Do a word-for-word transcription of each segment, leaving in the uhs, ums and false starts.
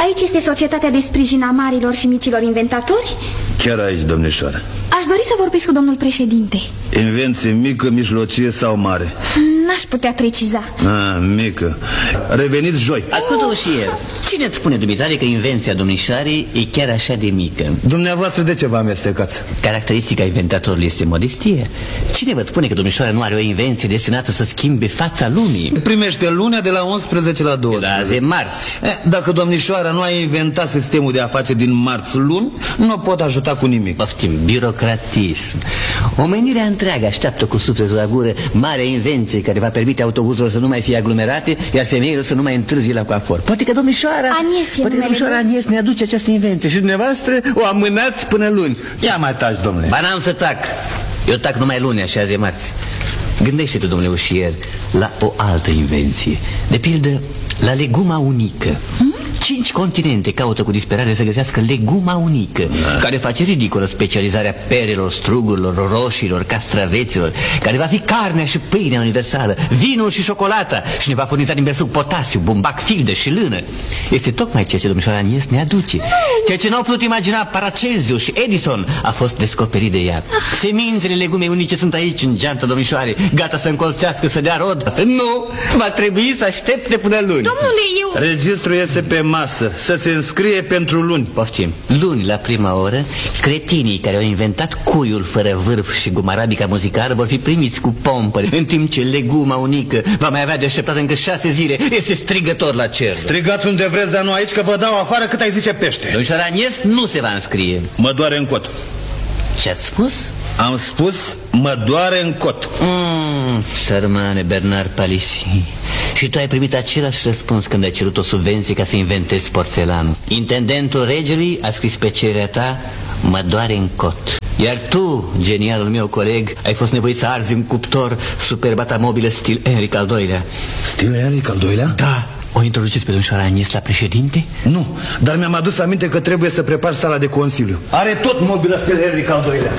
Aici este Societatea de Sprijin a Marilor și Micilor Inventatori? Chiar aici, domnișoară. Aș dori să vorbesc cu domnul președinte. Invenție mică, mijlocie sau mare? N-aș putea preciza. Ah, mică. Reveniți joi. Ascultă-o și el. Cine îți spune, dumitare, că invenția domnișoarei e chiar așa de mică? Dumneavoastră de ce vă amestecați? Caracteristica inventatorului este modestie. Cine vă spune că domnișoara nu are o invenție destinată să schimbe fața lumii? Primește lunea de la unsprezece la douăsprezece. Da, azi e marți. Eh, dacă domnișoara nu a inventat sistemul de a face din marți luni, nu o pot ajuta cu nimic. Poftim, birocratism. Omenirea întreagă așteaptă cu sufletul la gură marea invenție care va permite autobuzelor să nu mai fie aglomerate, iar femeilor să nu mai întârzie la coafor. Poate că domnișoara Anies, Poate că domnișoara Anies ne aduce această invenție și dumneavoastră o amânați până luni. Ia mai taci, domnule. Ba n-am să tac. Eu tac numai luni, așa azi e marți. Gândește-te, domnule ușier, la o altă invenție. De pildă, la leguma unică. hmm? Cinci continente caută cu disperare să găsească leguma unică, da, care face ridicolă specializarea perelor, strugurilor, roșilor, castraveților, care va fi carnea și pâinea universală, vinul și șocolata și ne va furniza din belșug potasiu, bumbac, filde și lână. Este tocmai ceea ce domnișoara Anies ne aduce. Ceea ce n-au putut imagina Paracelsius și Edison a fost descoperit de ea. Semințele legumei unice sunt aici, în geantă, domnișoare, gata să încolțească, să dea rod. Nu, va trebui să aștepte până luni. Domnule, eu... Registrul este pe masă, să se înscrie pentru luni. Poftim, luni la prima oră, cretinii care au inventat cuiul fără vârf și gumarabica muzicală vor fi primiți cu pompă, în timp ce leguma unică va mai avea de așteptat încă șase zile. Este strigător la cer. Strigați unde vreți, dar nu aici, că vă dau afară cât ai zice pește. Domnișoara Anies nu se va înscrie. Mă doare în cot. Ce-ați spus? Am spus, mă doare în cot. Mm, sărmane Bernard Palissy. Și tu ai primit același răspuns când ai cerut o subvenție ca să inventezi porțelanul. Intendentul regelui a scris pe cererea ta, mă doare în cot. Iar tu, genialul meu coleg, ai fost nevoit să arzi în cuptor superbata mobilă stil Henric al doilea. Stil Henric al doilea? Da. O introduceți pe domnișoara Anies la președinte? Nu, dar mi-am adus aminte că trebuie să prepar sala de consiliu. Are tot mobilă stil Henric al doilea.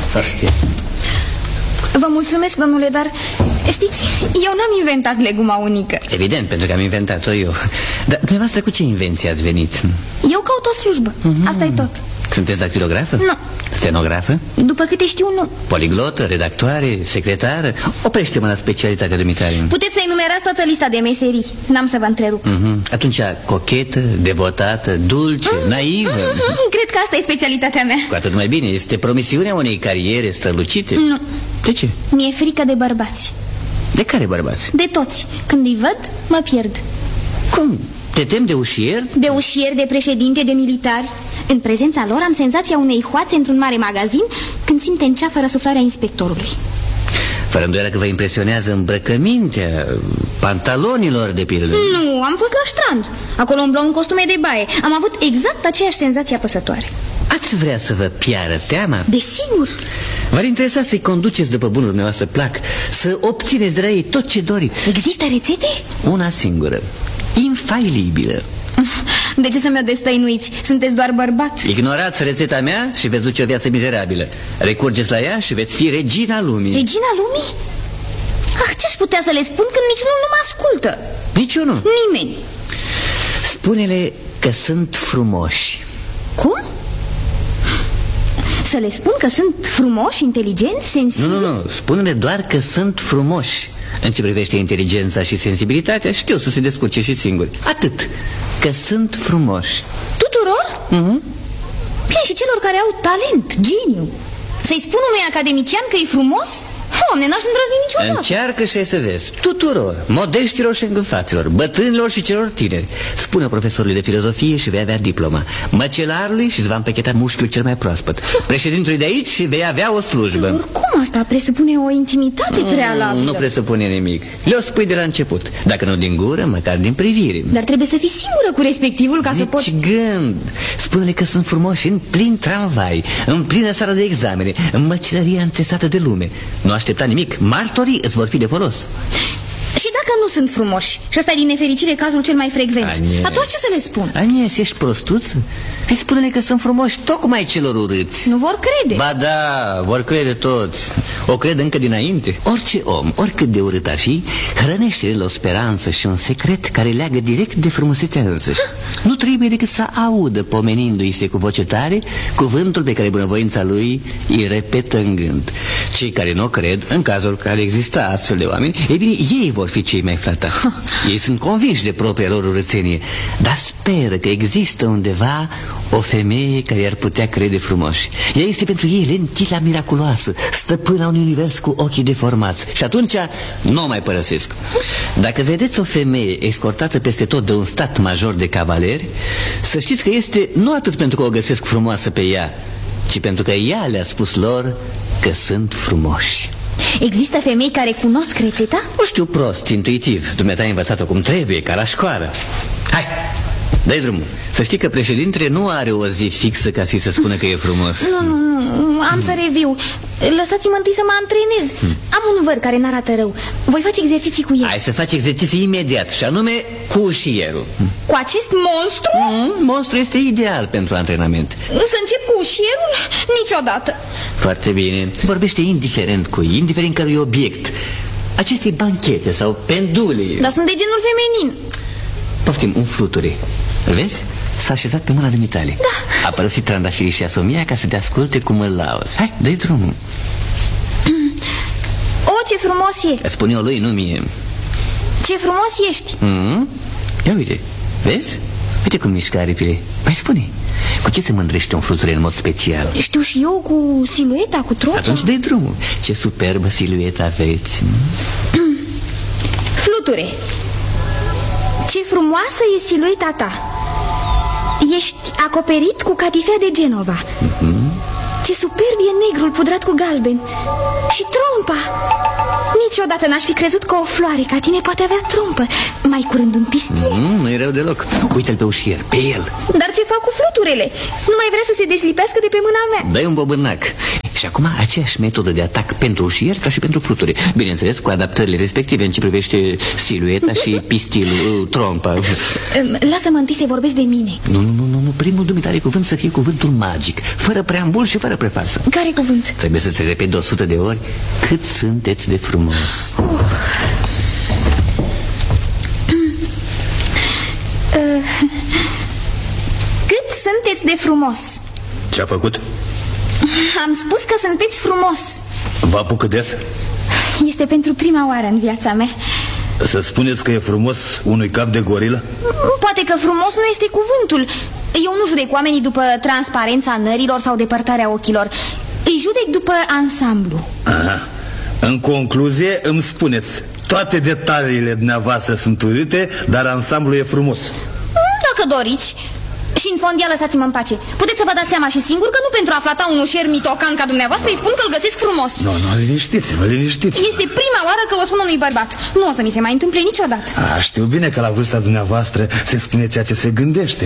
Vă mulțumesc, domnule, dar știți, eu n-am inventat leguma unică. Evident, pentru că am inventat-o eu. Dar dumneavoastră cu ce invenție ați venit? Eu caut o slujbă, mm-hmm. asta e tot. Sunteți dactilografă? Nu. Stenografă? După câte știu, nu. Poliglotă, redactoare, secretară? Oprește-mă la specialitatea dumitare. Puteți să enumerați toată lista de meserii. N-am să vă întrerup. mm-hmm. Atunci, cochetă, devotată, dulce, mm-hmm. naivă. mm-hmm. Cred că asta e specialitatea mea. Cu atât mai bine, este promisiunea unei cariere strălucite. Nu. De ce? Mi-e frică de bărbați. De care bărbați? De toți. Când îi văd, mă pierd. Cum? Te temi de ușier? De ușier, de președinte, de militari. În prezența lor am senzația unei hoațe într-un mare magazin când simte în ceafă răsuflarea inspectorului. Fără îndoială că vă impresionează îmbrăcămintea, pantalonilor, de pildă. Nu, am fost la strand. Acolo umblau în costume de baie. Am avut exact aceeași senzație apăsătoare. Ați vrea să vă piară teama? Desigur. V-ar interesa să-i conduceți după bunul dumneavoastră plac, să obțineți de la ei tot ce doriți. Există rețete? Una singură, infailibilă. De ce să mi-o destăinuiți? Sunteți doar bărbat. Ignorați rețeta mea și veți duce o viață mizerabilă. Recurgeți la ea și veți fi regina lumii. Regina lumii? Ah, ce-aș putea să le spun când niciunul nu mă ascultă? Niciunul? Nimeni. Spune-le că sunt frumoși. Cum? Să le spun că sunt frumoși, inteligenți, sensibili? Nu, nu, nu, spune-le doar că sunt frumoși. În ce privește inteligența și sensibilitatea, știu să se descurce și singuri. Atât, că sunt frumoși. Tuturor? Mhm. Bine, și celor care au talent, geniu. Să-i spun unui academician că e frumos? Doamne, n-aș îndrăzni niciodată. Încearcă și ai să vezi. Tuturor, modeștilor și îngânfaților, bătrânilor și celor tineri. Spune profesorului de filozofie și vei avea diploma, măcelarului și îți va împecheta mușchiul cel mai proaspăt, președintelui de aici și vei avea o slujbă. Oricum asta presupune o intimitate mm, prealabilă. Nu presupune nimic. Le-o spui de la început. Dacă nu din gură, măcar din privire. Dar trebuie să fii singură cu respectivul ca nici să poți... gând. Spune-le că sunt frumoși în plin tramvai, în plină sală de examene, în măcelăria înțesată de lume. Nu aștepta nimic, martorii îți vor fi de folos. Și dacă nu sunt frumoși? Și ăsta e din nefericire cazul cel mai frecvent. Anies. Atunci ce să le spun? Anies, ești prostuță? Îi spune-le că sunt frumoși tocmai celor urâți. Nu vor crede. Ba da, vor crede toți. O cred încă dinainte. Orice om, oricât de urât ar fi, hrănește-l o speranță și un secret care leagă direct de frumusețea însăși. nu trebuie decât să audă, pomenindu-i se cu voce tare, cuvântul pe care bunăvoința lui îi repetă în gând. Cei care nu cred, în cazul care exista astfel de oameni, ei bine, ei vor fi cei mai flatați. Ei sunt convinși de propria lor urățenie, dar speră că există undeva o femeie care ar putea crede frumoși. Ea este pentru ei lentila miraculoasă, stăpâna unui univers cu ochii deformați. Și atunci nu o mai părăsesc. Dacă vedeți o femeie escortată peste tot de un stat major de cavaleri, să știți că este nu atât pentru că o găsesc frumoasă pe ea, ci pentru că ea le-a spus lor că sunt frumoși. Există femei care cunosc rețeta? Nu știu, prost, intuitiv. Dumneata ai învățat-o cum trebuie, ca la școală. Hai, dă-i drumul. Să știi că președintele nu are o zi fixă ca să-i se spună că e frumos. Nu, nu, nu, am să reviu. Lăsați-mă întâi să mă antrenez. hmm. Am un văr care n-arată rău. Voi face exerciții cu el. Hai să faci exerciții imediat, și anume cu ușierul. Cu acest monstru? mm, Monstru este ideal pentru antrenament. Să încep cu ușierul? Niciodată. Foarte bine. Vorbește indiferent cu ei, indiferent cărui obiect. Aceste banchete sau pendule. Dar sunt de genul feminin. Poftim, un fluture. Îl vezi? S-a așezat pe mâna dumitale. Da. A părăsit trandafirii și asomia ca să te asculte cum îl lauzi. Hai, dă-i drumul. O, ce frumos e. Spune-o lui, nu mie. Ce frumos ești. mm? Ia uite, vezi? Uite cum mișcă aripile. Mai spune, cu ce se mândrește un fluture în mod special? Știu și eu, cu silueta, cu trota. Atunci dă-i drumul. Ce superbă siluetă aveți. Fluture, ce frumoasă e silueta ta. Ești acoperit cu catifea de Genova. mm-hmm. Ce superb e negrul pudrat cu galben. Și trompa. Niciodată n-aș fi crezut că o floare ca tine poate avea trompă. Mai curând un pistil. mm, Nu-i rău deloc. Uite-l pe ușier, pe el. Dar ce fac cu fluturele? Nu mai vrea să se deslipească de pe mâna mea. Dă-i un bobânac. Și acum aceeași metodă de atac pentru ușier ca și pentru fluture. Bineînțeles, cu adaptările respective în ce privește silueta și pistilul, trompa. Lasă-mă întâi să vorbesc de mine. Nu, nu, nu, nu. Primul dumitare cuvânt să fie cuvântul magic, fără preambul și fără prefarsă. Care cuvânt? Trebuie să ți repet de o sută de ori. Cât sunteți de frumos. uh. uh. Cât sunteți de frumos. Ce-a făcut? Am spus că sunteți frumos. Vă apucă des? Este pentru prima oară în viața mea. Să spuneți că e frumos unui cap de gorilă? Poate că frumos nu este cuvântul. Eu nu judec oamenii după transparența nărilor sau depărtarea ochilor. Îi judec după ansamblu. Aha. În concluzie îmi spuneți, toate detaliile dumneavoastră sunt urâte, dar ansamblul e frumos. Dacă doriți. Și în fond, ia lăsați-mă în pace. Puteți să vă dați seama și singur că nu pentru a flata un ușier mitocan ca dumneavoastră îi spun că îl găsesc frumos. Nu, nu, liniștiți-vă, liniștiți. Este prima oară că o spun unui bărbat. Nu o să mi se mai întâmple niciodată. A, știu bine că la vârsta dumneavoastră se spune ceea ce se gândește.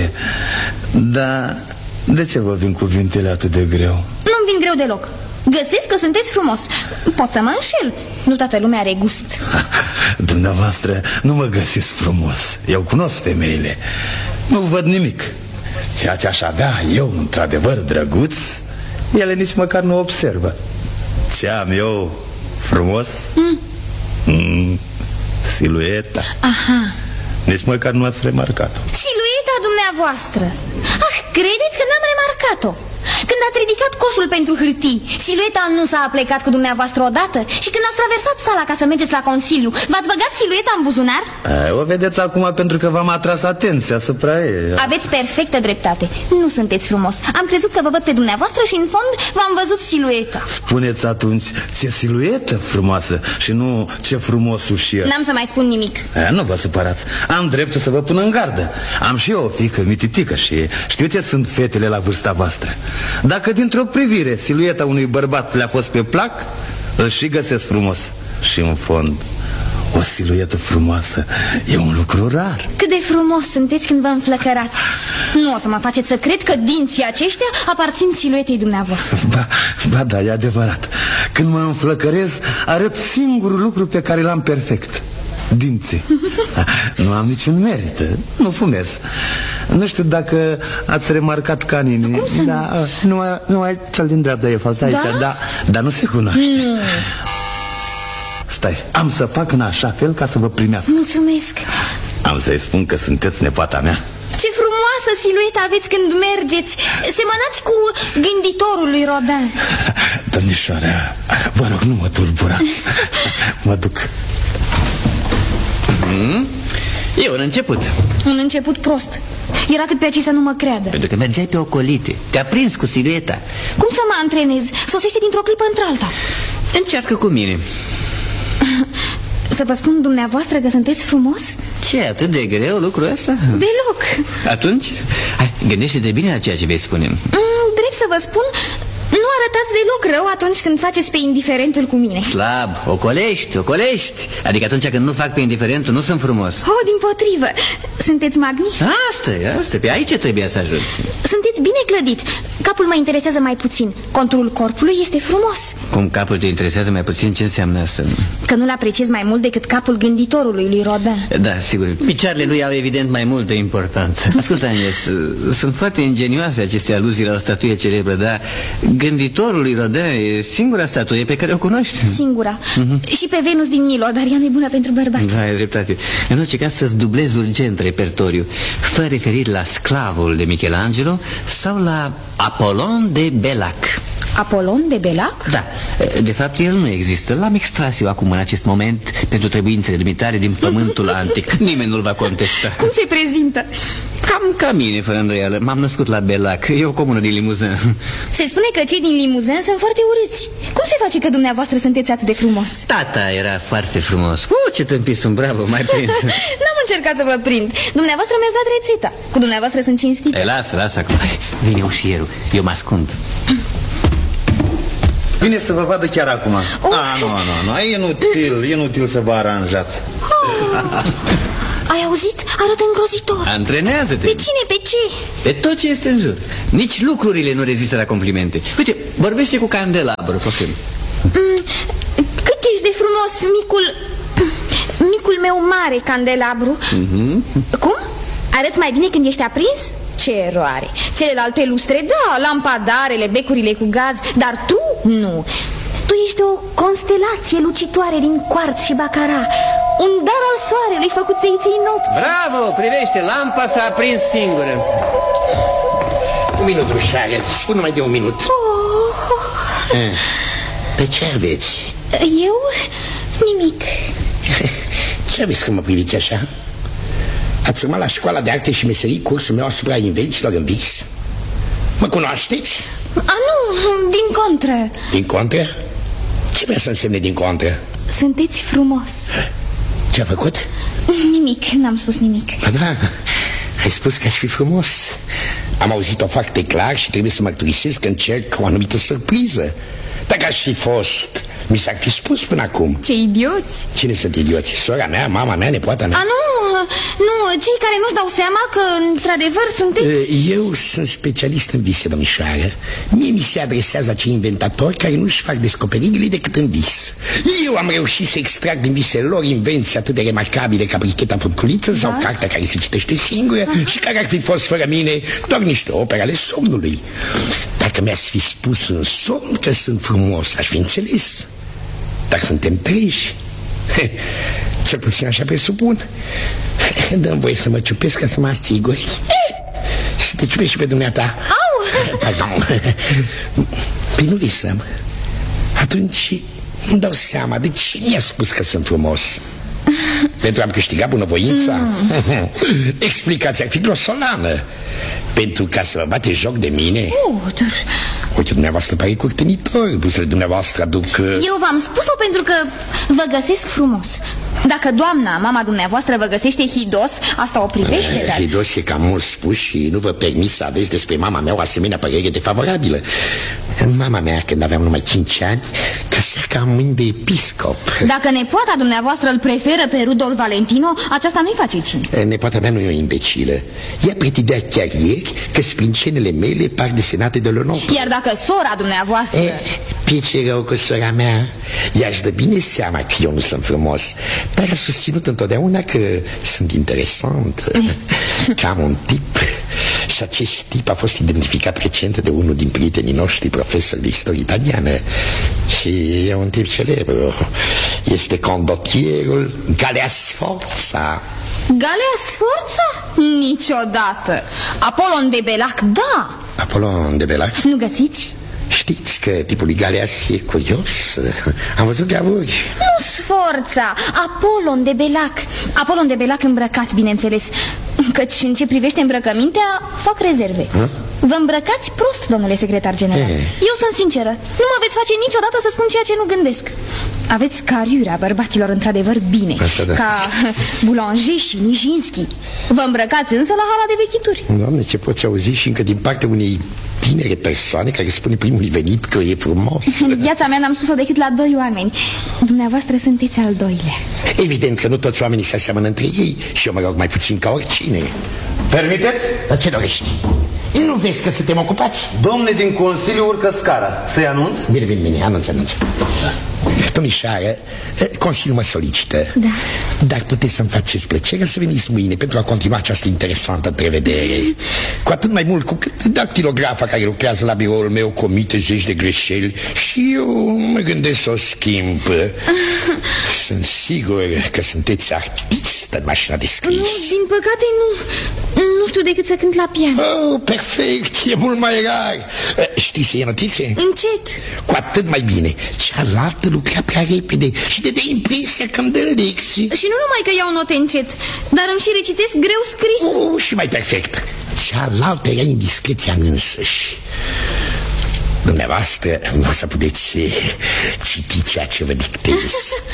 Dar de ce vă vin cuvintele atât de greu? Nu-mi vin greu deloc. Găsesc că sunteți frumos. Pot să mă înșel. Nu toată lumea are gust. Dumneavoastră nu mă găsiți frumos. Eu cunosc femeile. Nu văd nimic. Ceea ce aș avea eu, într-adevăr, drăguț, ele nici măcar nu observă. Ce am eu frumos? Mm. Mm, silueta. Aha. Nici măcar nu ați remarcat-o. Silueta dumneavoastră. Ah, credeți că n-am remarcat-o? Când ați ridicat coșul pentru hârtii, silueta nu s-a aplecat cu dumneavoastră odată? Și când ați traversat sala ca să mergeți la consiliu, v-ați băgat silueta în buzunar? A, o vedeți acum pentru că v-am atras atenția asupra ei. Aveți perfectă dreptate. Nu sunteți frumos. Am crezut că vă văd pe dumneavoastră și în fond v-am văzut silueta. Spuneți atunci ce siluetă frumoasă și nu ce frumos ușier. N-am să mai spun nimic. A, nu vă supărați. Am dreptul să vă pun în gardă. Am și eu o fiică mititică și știu ce sunt fetele la vârsta voastră. Dacă dintr-o privire silueta unui bărbat le-a fost pe plac, îl și găsesc frumos. Și în fond, o siluetă frumoasă e un lucru rar. Cât de frumos sunteți când vă înflăcărați. Nu o să mă faceți să cred că dinții aceștia aparțin siluetei dumneavoastră. Ba, ba da, e adevărat. Când mă înflăcărez, arăt singurul lucru pe care l-am perfect: dinții. Nu am niciun merit. Nu fumez. Nu știu dacă ați remarcat caninii. Cum să nu? Da, numai, numai cel din dreapta e fals aici, da? da, dar nu se cunoaște. Nu. Stai, am să fac în așa fel ca să vă primească. Mulțumesc. Am să-i spun că sunteți nepoata mea. Ce frumoasă siluetă aveți când mergeți. Semănați cu gânditorul lui Rodin. Domnișoara, vă rog, nu mă tulburați. Mă duc. hmm? E un început. Un început prost. Era cât pe aici să nu mă creadă. Pentru că mergeai pe ocolite. Te-a prins cu silueta. Cum să mă antrenez? Sosește dintr-o clipă într-alta. Încearcă cu mine. Să vă spun dumneavoastră că sunteți frumos? Ce, atât de greu lucrul ăsta? Deloc. Atunci, hai, gândește-te bine la ceea ce vei spune. mm, Drept să vă spun, nu arătați deloc rău atunci când faceți pe indiferentul cu mine. Slab, ocolești, ocolești. Adică atunci când nu fac pe indiferentul, nu sunt frumos. Oh, dimpotrivă, sunteți magnific. Asta e, asta e, pe aici trebuie să ajungi. Sunteți bine clădit. Capul mă interesează mai puțin. Conturul corpului este frumos. Cum capul te interesează mai puțin, ce înseamnă asta? Că nu-l apreciez mai mult decât capul gânditorului lui Rodin. Da, sigur, picioarele lui au evident mai multă importanță. Ascultă, Agnes, sunt foarte ingenioase aceste aluzii la o statuie celebră, dar gânditorul lui Rodin e singura statuie pe care o cunoști. Singura. uh-huh. Și pe Venus din Milo, dar ea nu e bună pentru bărbați. Da, e dreptate. În orice caz să-ți dublezi urgent repertoriu, fără referiri la Sclavul de Michelangelo sau la Apolon de Belac. Apolon de Belac? Da, de fapt el nu există. L-am extras eu acum în acest moment pentru trebuințele dumitare din pământul antic. Nimeni nu-l va contesta. Cum se prezintă? Cam ca mine, fără îndoială. M-am născut la Belac, e o comună din Limuzin. Se spune că cei din Limuzin sunt foarte urâți. Cum se face că dumneavoastră sunteți atât de frumos? Tata era foarte frumos. Uh, ce tâmpit sunt, bravo, mai prins. N-am încercat să vă prind. Dumneavoastră mi-ați dat rețeta. Cu dumneavoastră sunt cinstită. E, lasă, lasă acum. Vine ușierul, eu mă ascund. Bine să vă vadă chiar acum. oh. Ah, nu, nu, nu, e inutil, e inutil să vă aranjați. oh. Ai auzit? Arată îngrozitor. Antrenează-te. Pe cine, pe ce? Pe tot ce este în jur. Nici lucrurile nu rezistă la complimente. Uite, vorbește cu Candelabru, făcând. mm, Cât ești de frumos, micul... Micul meu mare Candelabru. mm-hmm. Cum? Arăți mai bine când ești aprins? Ce eroare. Celelalte lustre, da, lampadarele, becurile cu gaz, dar tu nu. Tu ești o constelație lucitoare din cuarț și bacara, un dar al soarelui făcut să-i ții nopți. Bravo, privește, lampa s-a aprins singură. Un minut, rușare, spun numai de un minut. oh. De ce aveți? Eu? Nimic. Ce aveți că mă priviți așa? Ați urmat la școala de arte și meserii cursul meu asupra invențiilor în vis? Mă cunoașteți? A, nu, din contră. Din contră? Ce vrea să însemne din contră? Sunteți frumos. Ce-a făcut? Nimic, n-am spus nimic. Ba da, ai spus că aș fi frumos. Am auzit-o foarte clar și trebuie să mărturisesc că încerc o anumită surpriză. Dacă aș fi fost, mi s-ar fi spus până acum. Ce idioți. Cine sunt idioți? Sora mea, mama mea, nepoata mea? A, nu, nu, cei care nu-și dau seama că, într-adevăr, sunteți... Eu sunt specialist în vise, domnișoară. Mie mi se adresează acei inventatori care nu-și fac descoperirile decât în vis. Eu am reușit să extrag din visele lor invenții atât de remarcabile ca bricheta furculiță, da? Sau cartea care se citește singură. Aha. Și care ar fi fost fără mine doar niște opere ale somnului. Dacă mi-ați fi spus în somn că sunt frumos, aș fi înțeles. Dar suntem treji. Cel puțin așa presupun. Dă-mi voie să mă ciupesc ca să mă asiguri. Și să te ciupești și pe dumneata. Au! Pardon. Păi nu visăm. Atunci nu dau seama de ce mi-a spus că sunt frumos. Pentru a-mi câștiga bunăvoința? mm. Explicația ar fi grosolană. Pentru ca să vă bate joc de mine? uh, dar... Uite, dumneavoastră pare curtenitor. Buzele dumneavoastră aduc... Eu v-am spus-o pentru că vă găsesc frumos. Dacă doamna, mama dumneavoastră, vă găsește hidos, asta o privește, dar... Hidos e cam mult spus și nu vă permis să aveți despre mama mea o asemenea părere defavorabilă. Mama mea, când aveam numai cinci ani, găsea ca mâini de episcop. Dacă nepoata dumneavoastră îl preferă pe Rudolf Valentino, aceasta nu-i face cinste. Nepoata mea nu e o imbecilă. Ea pretindea chiar ieri că sprincenele mele par desenate de Lenor. Iar dacă sora dumneavoastră... E, pice rău cu sora mea. Ea-și dă bine seama că eu nu sunt frumos, dar a susținut întotdeauna că sunt interesant. Că am un tip. Și acest tip a fost identificat recent de unul din prietenii noștri, profesor de istorie italiană. Și e un tip celebru. Este condottierul Galea Sforza. Galea Sforța? Niciodată. Apollon de Belac, da. Apollon de Belac? Nu găsiți? Știți că tipul lui Galeas e curios? Am văzut gravuri. Nu Sforța, Apollon de Belac. Apollon de Belac îmbrăcat, bineînțeles. Căci în ce privește îmbrăcămintea, fac rezerve. Ha? Vă îmbrăcați prost, domnule secretar general. E. Eu sunt sinceră. Nu mă veți face niciodată să spun ceea ce nu gândesc. Aveți cariurea bărbaților într-adevăr bine. Asta, da. Ca Boulanger și Nijinsky. Vă îmbrăcați însă la hala de vechituri. Doamne, ce poți auzi și încă din partea unei tinere persoane care spune primului venit că e frumos. În viața mea n-am spus-o decât la doi oameni. Dumneavoastră sunteți al doilea. Evident că nu toți oamenii se aseamănă între ei. Și eu mă rog mai puțin ca oricine. Permiteți? Dar ce dorești? Nu vezi că suntem ocupați? Domne din Consiliu urcă scara. Să-i anunț? Bine, bine, bine, anunț, anunț. Domnișoară, Consiliul mă solicită. Da. Dar puteți să-mi faceți plăcerea să veniți mâine pentru a continua această interesantă întrevedere. Cu atât mai mult cu cât dactilografa care lucrează la biroul meu comite zeci de greșeli și eu mă gândesc să o schimb. Sunt sigur că sunteți artistă în mașina de scris. Nu, din păcate nu. Nu știu decât să cânt la pian. Oh, perfect, e mult mai rar. Știi să iei notițe? Încet. Cu atât mai bine. Cealaltă lucra prea repede și dădea impresia că îmi dă lecții. Și nu numai că iau note încet, dar îmi și recitesc greu scris. Oh, și mai perfect. Cealaltă era indiscreția însăși. Dumneavoastră nu o să puteți citi ceea ce vă dictez.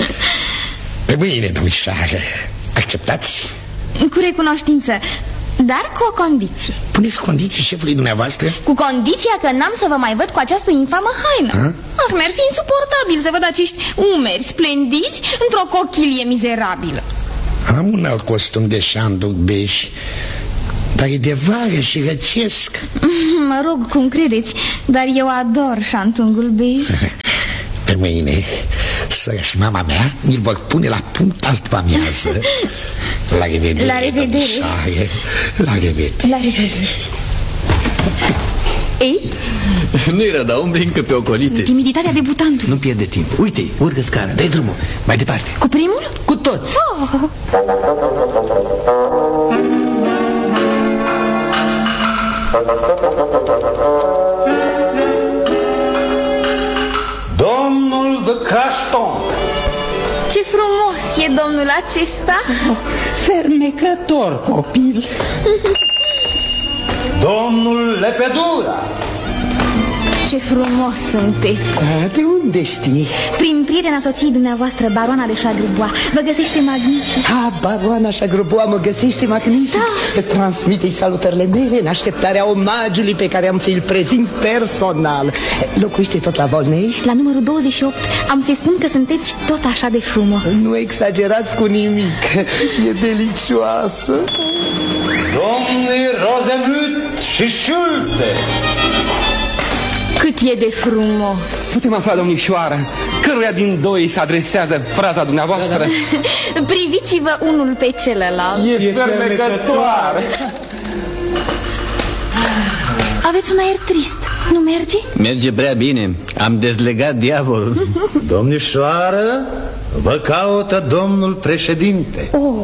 Pe mâine, domnișoară, acceptați? Cu recunoștință, dar cu o condiție. Puneți condiții șefului dumneavoastră? Cu condiția că n-am să vă mai văd cu această infamă haină. Ha? Ah, mi-ar fi insuportabil să văd acești umeri splendiți într-o cochilie mizerabilă. Am un alt costum de șanduri bej, dar e de vară și răcesc. Mă rog, cum credeți, dar eu ador șantungul bej. Pe mâine, sora și mama mea îl vor pune la punct azi după amiază. La revedere, la revedere. La revedere. La revedere. Ei? Nu-i rău, dar umbli încă pe ocolite. Timiditatea debutantului. Nu pierde timp. Uite, urcă scara, dai drumul. Mai departe. Cu primul? Cu toți. Oh. Domnul de Crașton. Ce frumos e domnul acesta. Oh, fermecător copil. Domnul Lepedura. Ce frumos sunteți. A, de unde știi? Prin prietena soției dumneavoastră, baroana de Șagrăboa. Vă găsește magnific. A, baroana Șagrăboa mă găsește magnific. Da. Transmite-i salutările mele în așteptarea omagiului pe care am să-l prezint personal. Locuiește tot la Volney? La numărul douăzeci și opt. Am să-i spun că sunteți tot așa de frumos. Nu exagerați cu nimic. E delicioasă. Domnii Rosemut și Schulze. Cât e de frumos. Putem afla, domnișoară, căruia din doi se adresează fraza dumneavoastră? Da, da. Priviți-vă unul pe celălalt. E, e fermecătoare. Aveți un aer trist, nu merge? Merge prea bine, am dezlegat diavolul. Domnișoară, vă caută domnul președinte. Oh.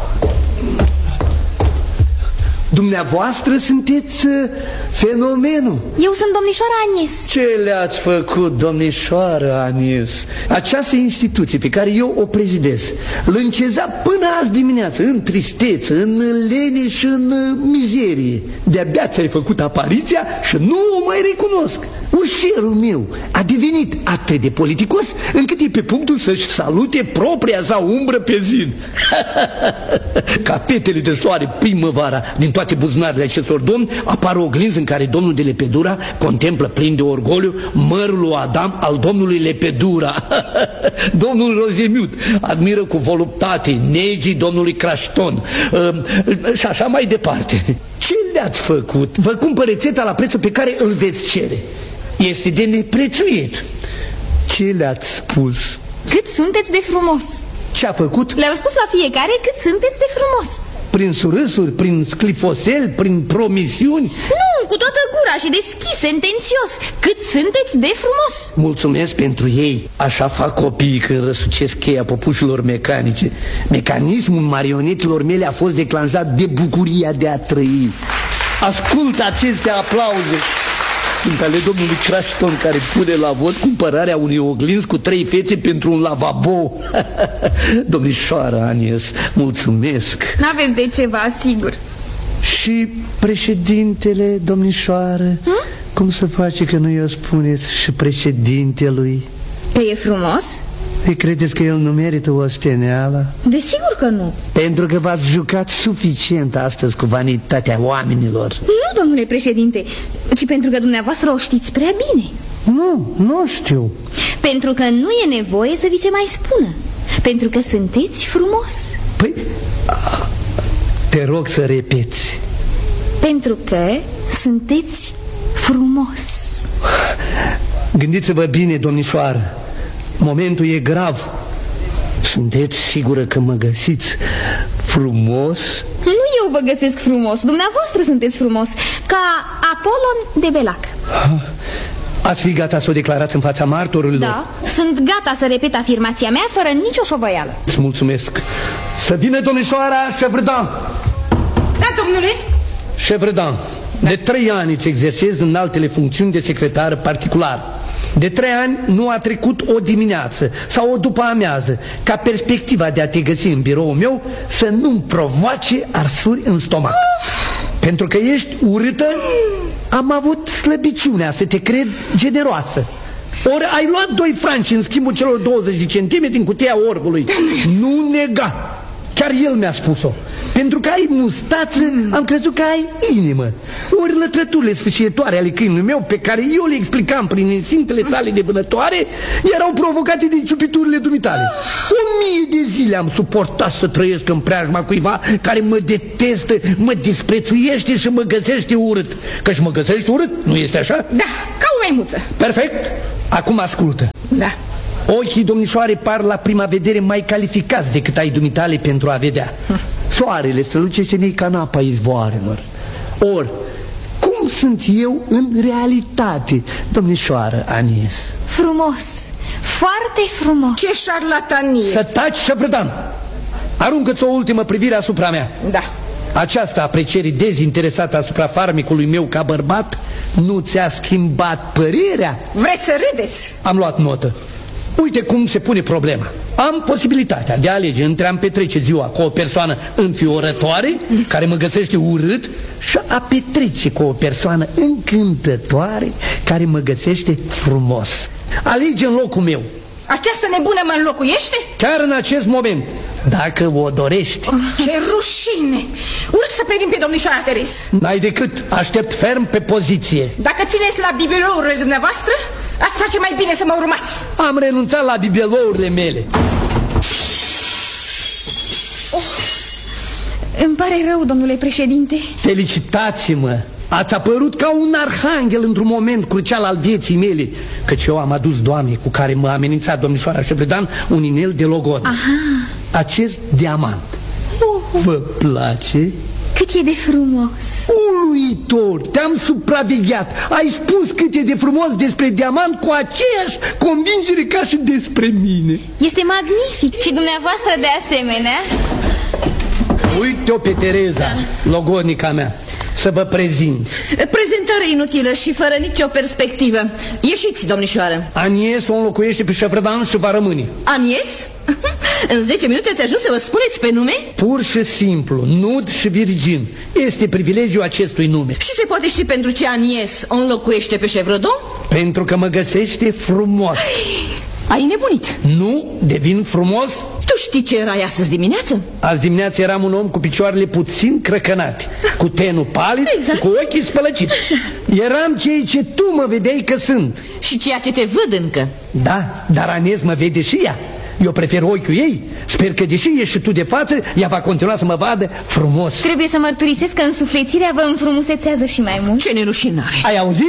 Dumneavoastră sunteți uh, fenomenul. Eu sunt domnișoara Anies. Ce le-ați făcut, domnișoară Anies? Această instituție pe care eu o prezidez lânceza până azi dimineață în tristețe, în lene și în uh, mizerie. De-abia ți-ai făcut apariția și nu o mai recunosc. Ușerul meu a devenit atât de politicos încât e pe punctul să-și salute propria sa umbră pe zid. Ca petele de soare primăvara din toate buzunarele acestor domni apare o oglinză în care domnul de Lepedura contemplă plin de orgoliu mărul lui Adam al domnului Lepedura. Domnul Rozemiut admiră cu voluptate negii domnului Crașton și așa mai departe. Ce le-ați făcut? Vă cumpăr rețeta la prețul pe care îl veți cere. Este de neprețuit. Ce le-ați spus? Cât sunteți de frumos. Ce a făcut? Le-am spus la fiecare cât sunteți de frumos. Prin surâsuri, prin sclifosel, prin promisiuni? Nu, cu toată gura și deschis, sentențios. Cât sunteți de frumos. Mulțumesc pentru ei. Așa fac copiii când răsucesc cheia popușilor mecanice. Mecanismul marionetelor mele a fost declanșat de bucuria de a trăi. Ascultă aceste aplauze. Sunt ale domnului Crașton, care pune la vot cumpărarea unui oglinzi cu trei fețe pentru un lavabo. Domnișoara Anies, mulțumesc. N-aveți de ce, vă asigur. Și președintele, domnișoară, hmm? Cum se face că nu i-o spuneți și președintelui? Că e frumos? Păi credeți că el nu merită osteneala? Desigur că nu. Pentru că v-ați jucat suficient astăzi cu vanitatea oamenilor. Nu, domnule președinte, ci pentru că dumneavoastră o știți prea bine. Nu, nu știu. Pentru că nu e nevoie să vi se mai spună. Pentru că sunteți frumos. Păi, te rog să repeți. Pentru că sunteți frumos. Gândiți-vă bine, domnișoară. Momentul e grav. Sunteți sigură că mă găsiți frumos? Nu eu vă găsesc frumos, dumneavoastră sunteți frumos. Ca Apolon de Belac. Ați fi gata să o declarați în fața martorilor? Da, sunt gata să repet afirmația mea fără nicio șovăială. Îți mulțumesc. Să vină domnișoara Chevredan. Da, domnule. Chevredan, da. De trei ani îți exersezi în altele funcțiuni de secretar particular. De trei ani nu a trecut o dimineață sau o după amiază ca perspectiva de a te găsi în biroul meu să nu-mi provoace arsuri în stomac. Pentru că ești urâtă, am avut slăbiciunea să te cred generoasă. Ori ai luat doi franci în schimbul celor douăzeci de centimetri în cutia orbului. Nu nega. Chiar el mi-a spus-o. Pentru că ai mustață, am crezut că ai inimă. Ori lătrăturile sfâșietoare ale câinului meu, pe care eu le explicam prin instinctele sale de vânătoare, erau provocate de ciupiturile dumitale. O mie de zile am suportat să trăiesc în preajma cuiva care mă detestă, mă disprețuiește și mă găsește urât. Că și mă găsești urât, nu este așa? Da, ca o maimuță. Perfect, acum ascultă. Da. Ochii domnișoare par la prima vedere mai calificați decât ai dumitale pentru a vedea. Soarele strălucește în ei ca în apa izvoarelor. Ori, cum sunt eu în realitate, domnișoară Anies? Frumos, foarte frumos. Ce șarlatanie! Să taci, Chevredan! Aruncă-ți o ultimă privire asupra mea. Da. Această apreciere dezinteresată asupra farmecului meu ca bărbat nu ți-a schimbat părerea? Vreți să râdeți? Am luat notă. Uite cum se pune problema. Am posibilitatea de a alege între a-mi petrece ziua cu o persoană înfiorătoare, care mă găsește urât, și a petrece cu o persoană încântătoare, care mă găsește frumos. Alege în locul meu. Această nebună mă înlocuiește? Chiar în acest moment, dacă o dorești. Ce rușine! Urc să privim pe domnișoara Teres. N-ai decât, aștept ferm pe poziție. Dacă țineți la bibelourile dumneavoastră, ați face mai bine să mă urmați. Am renunțat la bibelourile mele. Oh, îmi pare rău, domnule președinte. Felicitați-mă! Ați apărut ca un arhanghel într-un moment crucial al vieții mele, căci eu am adus, Doamne, cu care mă amenința domnișoara Chevredan, un inel de logodnă. Aha. Acest diamant. uh. Vă place? Cât e de frumos! Uluitor! Te-am supravegheat. Ai spus cât e de frumos despre diamant cu aceeași convingere ca și despre mine. Este magnific și dumneavoastră de asemenea. Uite-o pe Tereza, logodnica mea. Să vă prezint. Prezentare inutilă și fără nicio perspectivă. Ieșiți, domnișoară. Anies o înlocuiește pe Chevredan și va rămâne. Anies? În zece minute ați ajuns să vă spuneți pe nume? Pur și simplu, nud și virgin. Este privilegiul acestui nume. Și se poate ști pentru ce Anies o înlocuiește pe Chevredan? Pentru că mă găsește frumos. Ai nebunit? Nu, devin frumos. Tu știi ce erai astăzi dimineață? Azi dimineață eram un om cu picioarele puțin crăcănate, cu tenul palid, exact. Cu ochii spălăciți. Eram ceea ce tu mă vedeai că sunt. Și ceea ce te văd încă. Da, dar Anies mă vede și ea. Eu prefer ochiul ei. Sper că deși ești și tu de față, ea va continua să mă vadă frumos. Trebuie să mărturisesc că însuflețirea vă înfrumusețează și mai mult. Ce nerușinare. Ai auzit?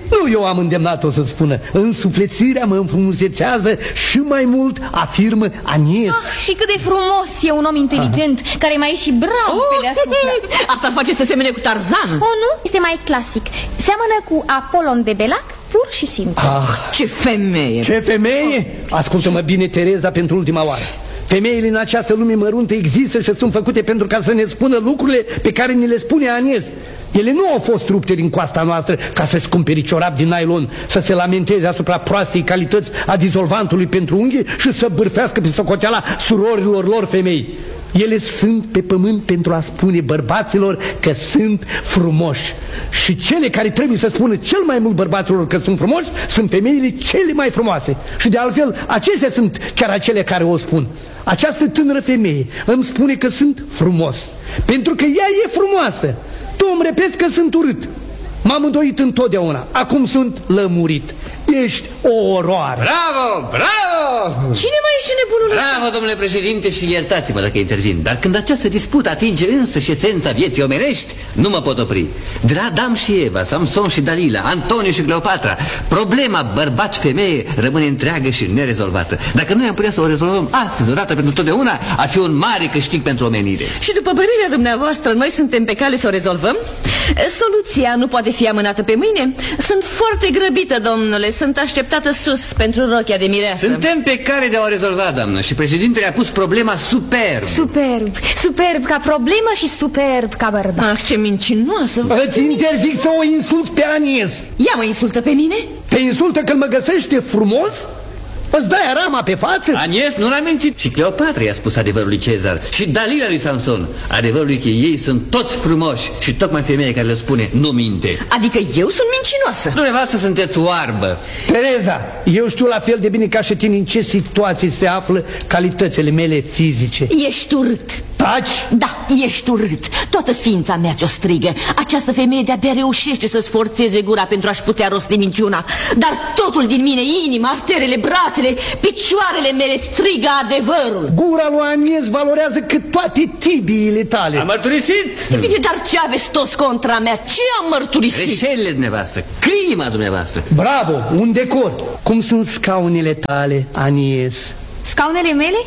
Nu eu am îndemnat-o să spună. Însuflețirea mă înfrumusețează și mai mult, afirmă Anies. Ah, și cât de frumos e un om inteligent, ah. care mai e și bravo oh, pe deasupra. Asta face să semene cu Tarzan. O, nu? Este mai clasic. Seamănă cu Apollon de Belac, pur și simplu. Ah, ce femeie! Ce femeie? Ascultă-mă bine, Tereza, pentru ultima oară. Femeile în această lume măruntă există și sunt făcute pentru ca să ne spună lucrurile pe care ni le spune Anies. Ele nu au fost rupte din coasta noastră ca să-și cumperi ciorap din nylon, să se lamenteze asupra proastei calități a dizolvantului pentru unghii și să bârfească pe socoteala surorilor lor femei. Ele sunt pe pământ pentru a spune bărbaților că sunt frumoși. Și cele care trebuie să spună cel mai mult bărbaților că sunt frumoși sunt femeile cele mai frumoase. Și de altfel, acestea sunt chiar acele care o spun. Această tânără femeie îmi spune că sunt frumos, pentru că ea e frumoasă. Tu îmi repeți că sunt urât. M-am îndoit întotdeauna. Acum sunt lămurit. Ești o oroare. Bravo, bravo! Cine mai ești nebunul ăsta? Bravo, domnule președinte, și iertați-mă dacă intervin. Dar când această dispută atinge însă și esența vieții omenești, nu mă pot opri. De la Adam și Eva, Samson și Dalila, Antoniu și Cleopatra, problema bărbat-femeie rămâne întreagă și nerezolvată. Dacă noi am putea să o rezolvăm astăzi, odată pentru totdeauna, ar fi un mare câștig pentru omenire. Și după părerea dumneavoastră, noi suntem pe cale să o rezolvăm? Soluția nu poate fi amânată pe mâine? Sunt foarte grăbită, domnule. Sunt așteptată sus pentru rochia de mireasă. Suntem pe care de a o rezolva, doamnă. Și președintele a pus problema superb. Superb, superb ca problemă și superb ca bărbat. Ah, ce mincinoasă. Îți interzic să o insult pe Anies. Ea mă insultă pe mine? Te insultă când mă găsește frumos? Îți dai arama pe față? Anies nu l-a mințit. Și Cleopatra i-a spus adevărul lui Cezar. Și Dalila lui Samson. Adevărul lui că ei sunt toți frumoși. Și tocmai femeia care le spune nu minte. Adică eu sunt mincinoasă. Dumneavoastră sunteți oarbă. Tereza, eu știu la fel de bine ca și tine în ce situații se află calitățile mele fizice. Ești urât. Taci? Da, ești urât. Toată ființa mea ți-o strigă. Această femeie de-abia reușește să-ți forțeze gura pentru a-și putea rosti minciuna. Dar totul din mine, inima, arterele, brațele, picioarele mele strigă adevărul. Gura lui Anies valorează cât toate tibiile tale. Am mărturisit. E bine, dar ce aveți toți contra mea? Ce am mărturisit? Greșelile dumneavoastră, crima dumneavoastră. Bravo, un decor. Cum sunt scaunele tale, Anies? Scaunele mele?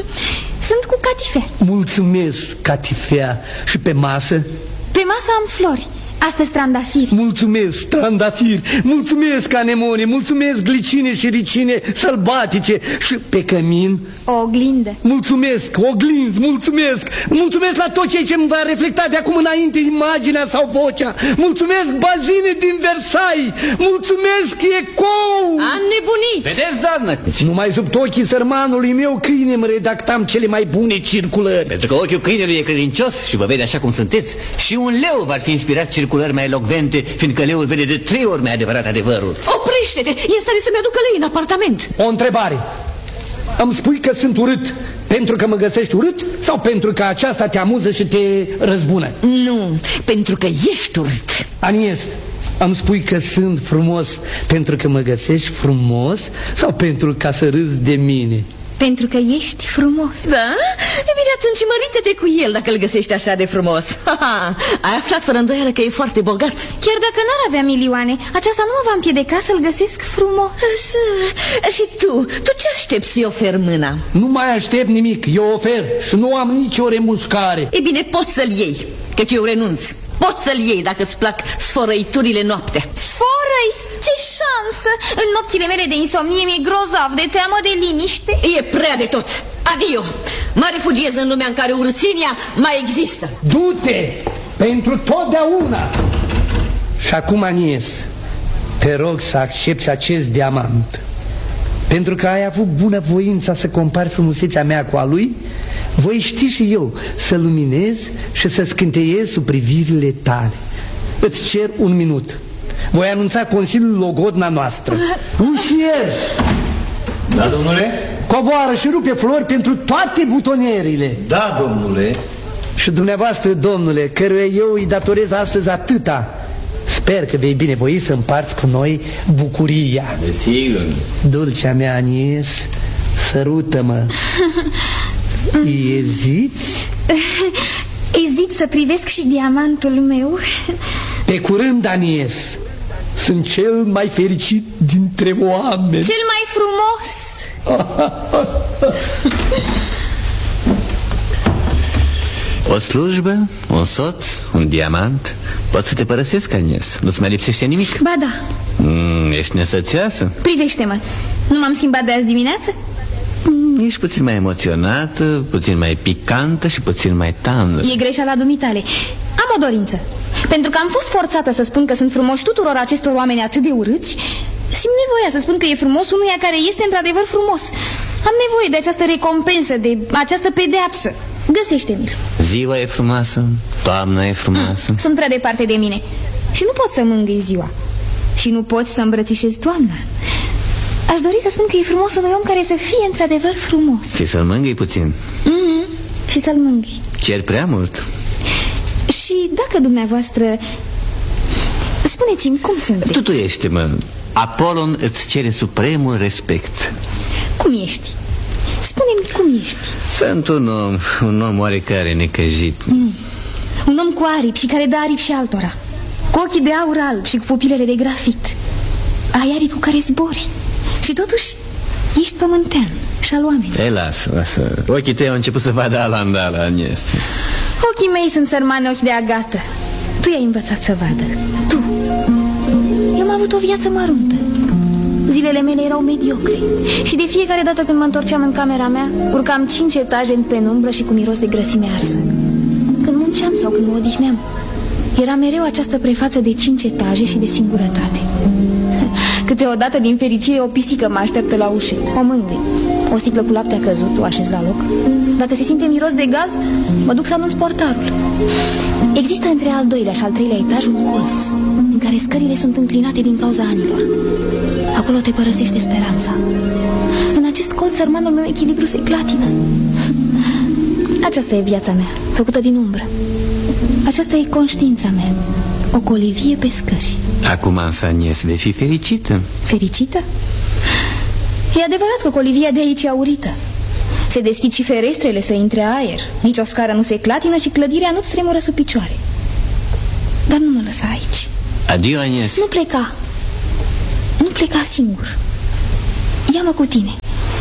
Sunt cu catifea. Mulțumesc, catifea. Și pe masă? Pe masă am flori. Astăzi trandafiri. Mulțumesc, trandafiri. Mulțumesc, anemone. Mulțumesc, glicine și ricine sălbatice. Și pe cămin? O oglindă. Mulțumesc, oglinzi, mulțumesc. Mulțumesc la tot ceea ce îmi va reflecta de acum înainte imaginea sau vocea. Mulțumesc, bazine din Versailles. Mulțumesc, ecou. Am nebunit. Vedeți, doamnă? Numai sub ochii sărmanului meu câine îmi redactam cele mai bune circulări. Pentru că ochiul câinelui e credincios și vă vede așa cum sunteți. Și un leu v-ar fi inspirat circulări mai elocvente, fiindcă leul vede de trei ori mai adevărat adevărul. Oprește-te! E în stare să-mi aducă lei în apartament. O întrebare. Îmi spui că sunt urât pentru că mă găsești urât sau pentru că aceasta te amuză și te răzbună? Nu, pentru că ești urât. Anies, îmi spui că sunt frumos pentru că mă găsești frumos sau pentru ca să râzi de mine? Pentru că ești frumos. Da? E bine, atunci mărită-te cu el dacă îl găsești așa de frumos. Ai aflat fără îndoială că e foarte bogat. Chiar dacă n-ar avea milioane, aceasta nu mă va împiedica să-l găsesc frumos. Așa. Și tu, tu ce aștepți să-i oferi mâna? Nu mai aștept nimic, eu ofer și nu am nicio remușcare. E bine, poți să-l iei, căci eu renunț. Poți să-l iei dacă îți plac sfărăiturile noaptea. Sfărăi? Ce șansă! În nopțile mele de insomnie mi-e grozav de teamă de liniște. E prea de tot. Adio! Mă refugiez în lumea în care urățenia mai există. Du-te! Pentru totdeauna! Și acum, Anies, te rog să accepti acest diamant. Pentru că ai avut bunăvoința să compari frumusețea mea cu a lui, voi ști și eu să luminez și să scânteiez sub privirile tale. Îți cer un minut. Voi anunța Consiliul Logodna noastră. Ușier! Da, domnule? Coboară și rupe flori pentru toate butonierile. Da, domnule. Și dumneavoastră, domnule, căruia eu îi datorez astăzi atâta, sper că vei binevoi să împarți cu noi bucuria. Desigur. Dulcea mea, Anies, sărută-mă. Eziți? Ezit să privesc și diamantul meu. Pe curând, Anies. Sunt cel mai fericit dintre oameni. Cel mai frumos. O slujbă, un soț, un diamant. Poți să te părăsesc, Agnes. Nu-ți mai lipsește nimic? Ba da. mm, Ești nesățioasă? Privește-mă, nu m-am schimbat de azi dimineață? mm, Ești puțin mai emoționată, puțin mai picantă și puțin mai tandră. E greșeala dumitale. Am o dorință. Pentru că am fost forțată să spun că sunt frumoși tuturor acestor oameni atât de urâți, simt nevoia să spun că e frumos unuia care este într-adevăr frumos. Am nevoie de această recompensă, de această pedeapsă. Găsește-mi-l. Ziua e frumoasă, toamna e frumoasă. mm, Sunt prea departe de mine și nu pot să mângâi ziua. Și nu pot să îmbrățișez toamna. Aș dori să spun că e frumos unui om care să fie într-adevăr frumos. Și să-l mângâi puțin. mm-hmm. Și să-l mângâi. Cer prea mult. Și dacă dumneavoastră... Spuneți-mi cum sunteți. Tutuiește-mă. Apolon îți cere supremul respect. Cum ești? Spune-mi cum ești. Sunt un om, un om oarecare necăjit. Nu. Un om cu aripi și care dă aripi și altora, cu ochii de aur alb și cu pupilele de grafit. Ai aripi cu care zbori și totuși ești pământean și al oamenilor. Ei, lasă, lasă. Ochii tăi au început să vadă alandala, Agnes. Ochii mei sunt sărmani ochi de agată. Tu i-ai învățat să vadă. Tu. Eu am avut o viață măruntă. Zilele mele erau mediocre și de fiecare dată când mă întorceam în camera mea, urcam cinci etaje în penumbră și cu miros de grăsime arsă. Când munceam sau când mă odihneam, era mereu această prefață de cinci etaje și de singurătate. Câteodată, din fericire, o pisică mă așteaptă la ușă. O mângâi. O sticlă cu lapte a căzut, o așez la loc. Dacă se simte miros de gaz, mă duc să anunț portarul. Există între al doilea și al treilea etaj un colț în care scările sunt înclinate din cauza anilor. Acolo te părăsește speranța. În acest colț, sărmanul meu echilibru se clatină. Aceasta e viața mea, făcută din umbră. Aceasta e conștiința mea, o colivie pe scări. Acum, însă, Agnes, vei fi fericită. Fericită? E adevărat că colivia de aici e aurită. Se deschid și ferestrele să intre aer. Nici o scară nu se clatină și clădirea nu-ți tremură sub picioare. Dar nu mă lăsa aici. Adio, Agnes. Nu pleca. Nu pleca singur. Ia-mă cu tine.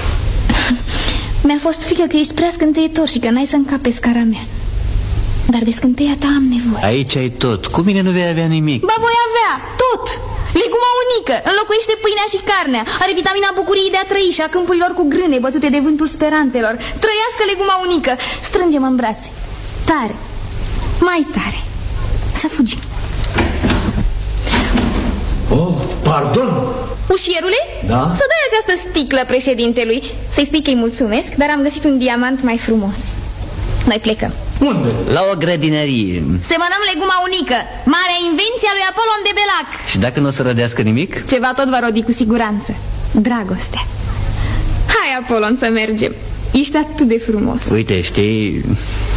Mi-a fost frică că ești prea scânteitor și că n-ai să încapi pe scara mea. Dar de scânteia ta am nevoie. Aici ai tot. Cu mine nu vei avea nimic. Ba, voi avea tot. Leguma unică înlocuiește pâinea și carnea. Are vitamina bucuriei de a trăi și a câmpurilor cu grâne bătute de vântul speranțelor. Trăiască leguma unică. Strângem în brațe. Tare. Mai tare. Să fugim. Oh, pardon. Ușierule? Da? Să dai această sticlă președintelui. Să-i spui că-i mulțumesc, dar am găsit un diamant mai frumos. Noi plecăm. Unde? La o grădinărie. Semănăm leguma unică, marea invenție a lui Apolon de Belac. Și dacă nu o să rădească nimic? Ceva tot va rodi cu siguranță. Dragostea. Hai, Apolon, să mergem. Ești atât de frumos. Uite, știi,